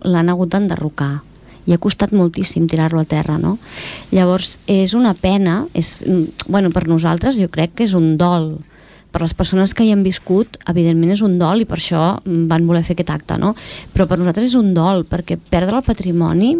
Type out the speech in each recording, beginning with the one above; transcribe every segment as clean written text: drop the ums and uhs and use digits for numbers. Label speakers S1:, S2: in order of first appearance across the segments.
S1: l'han hagut d'enderrocar i ha costat moltíssim tirar-lo a terra, no? Llavors és una pena, per nosaltres jo crec que és un dol. Per les persones que hi han viscut, evidentment és un dol i per això van voler fer aquest acte, no? Però per nosaltres és un dol, perquè perdre el patrimoni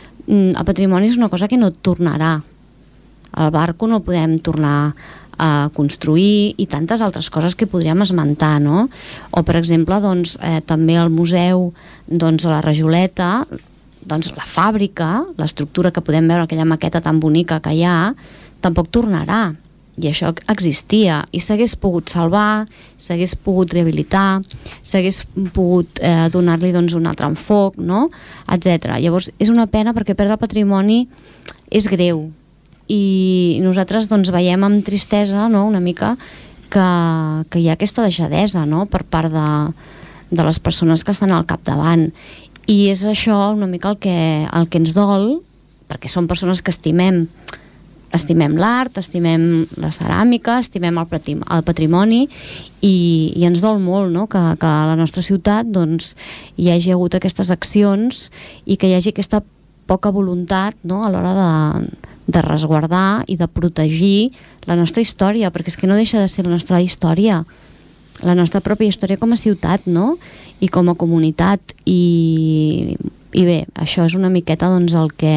S1: és una cosa que no tornarà. El barco no el podem tornar a construir i tantes altres coses que podríem esmentar, no? O per exemple, també el museu a la Rajoleta, la fàbrica, l'estructura que podem veure, aquella maqueta tan bonica que hi ha, tampoc tornarà. I això existia i s'hagués pogut salvar, s'hagués pogut rehabilitar, s'hagués pogut donar-li un altre enfoc, no? Etcètera. Llavors és una pena perquè perdre el patrimoni és greu i nosaltres veiem amb tristesa, no? Una mica que hi ha aquesta deixadesa, no? Per part de les persones que estan al capdavant, i és això una mica el que ens dol, perquè són persones que estimem l'art, estimem la ceràmica, estimem el patrimoni i ens dol molt, no? Que a la nostra ciutat hi hagi hagut aquestes accions i que hi hagi aquesta poca voluntat, no? A l'hora de resguardar i de protegir la nostra història, perquè és que no deixa de ser la nostra història, la nostra pròpia història com a ciutat, no? I com a comunitat, i bé, això és una miqueta el que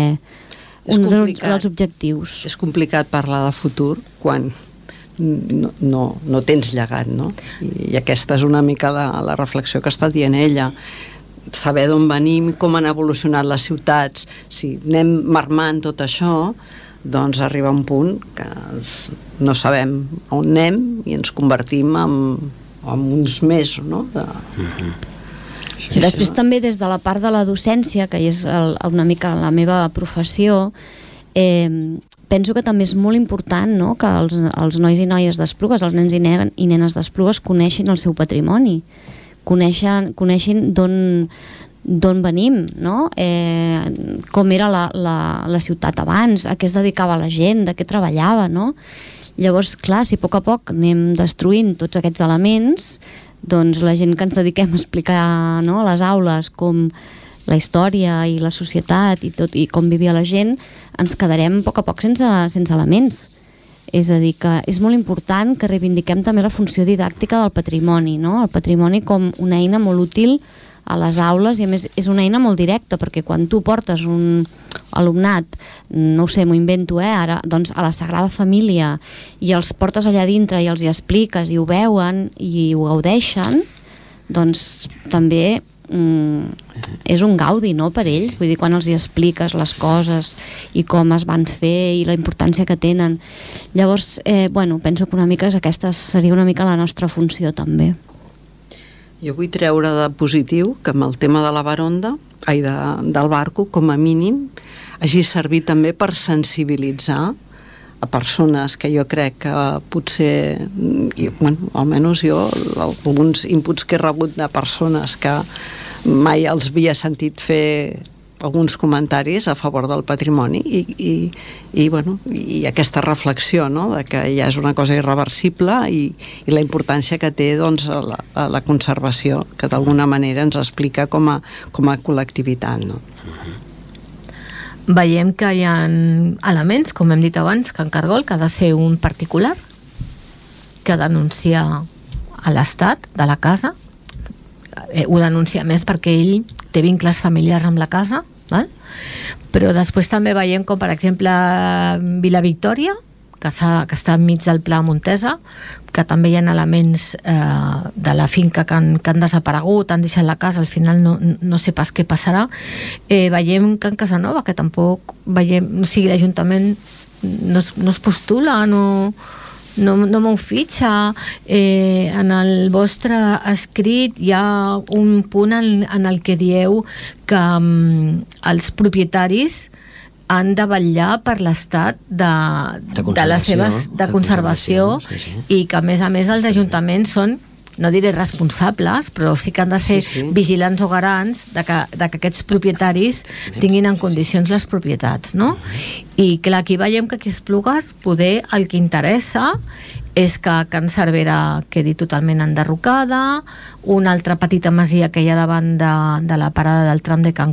S1: dels objectius.
S2: És complicat parlar de futur quan no tens llegat, no? I aquesta és una mica la reflexió que està dient ella. Saber d'on venim, com han evolucionat les ciutats, si anem marmant tot això, doncs arriba un punt que no sabem on anem i ens convertim en uns mesos, no?
S1: Després també des de la part de la docència, que és una mica la meva professió, penso que també és molt important, no? Que els nois i noies d'Esplugues, els nens i nenes d'Esplugues coneixin el seu patrimoni, coneixin d'on venim, no? Com era la ciutat abans, a què es dedicava la gent, de què treballava, no? Llavors, clar, si a poc anem destruint tots aquests elements, doncs la gent que ens dediquem a explicar, no, a les aules com la història i la societat i com vivia la gent, ens quedarem a poc sense elements. És a dir, que és molt important que reivindiquem també la funció didàctica del patrimoni, no? El patrimoni com una eina molt útil a les aules, i a més és una eina molt directa, perquè quan tu portes un alumnat, no ho sé, m'ho invento, ara, doncs a la Sagrada Família, i els portes allà dintre i els hi expliques i ho veuen i ho gaudeixen, doncs també és un gaudi, no, per ells. Vull dir, quan els hi expliques les coses i com es van fer i la importància que tenen. Llavors, penso que una mica aquesta seria una mica la nostra funció també.
S2: Jo vull treure de positiu que amb el tema de la baronda, del barco, com a mínim, hagi servit també per sensibilitzar a persones que jo crec que potser, almenys jo, alguns inputs que he rebut de persones que mai els havia sentit fer alguns comentaris a favor del patrimoni i aquesta reflexió, no?, de que ja és una cosa irreversible i la importància que té, doncs, la conservació, que d'alguna manera ens explica com a col·lectivitat, no?
S3: Veiem que hi ha elements, com hem dit abans, que en Cargol, que ha de ser un particular que denuncia a l'estat de la casa, ho denuncia més perquè ell té vincles familiars amb la casa, val? Però després també veiem com, per exemple, Vila Victòria, que està enmig del Pla Montesa, que també hi ha elements de la finca que han desaparegut, han deixat la casa, al final no sé pas què passarà. Veiem que en Casanova, que tampoc veiem, o sigui, l'Ajuntament no es postula, no m'ho fitxa. En el vostre escrit hi ha un punt en el que dieu que els propietaris han de vetllar per l'estat de les seves de conservació, sí. I que a més els ajuntaments són, no diré responsables, però sí que han de ser vigilants o garants de que aquests propietaris tinguin en condicions les propietats, no? I clar, aquí veiem que aquí a Esplugues poder el que interessa és que Can Cervera quedi totalment enderrocada, una altra petita masia que hi ha davant de la parada del tram de Can